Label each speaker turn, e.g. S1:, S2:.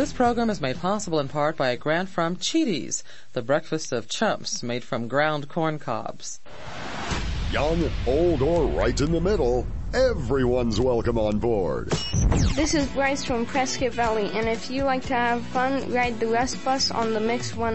S1: This program is made possible in part by a grant from Cheaties, the breakfast of chumps made from ground corn cobs.
S2: Young, old, or right in the middle, everyone's welcome on board.
S3: This is Bryce from Prescott Valley, and if you like to have fun, ride the Rest Bus on the Mix 1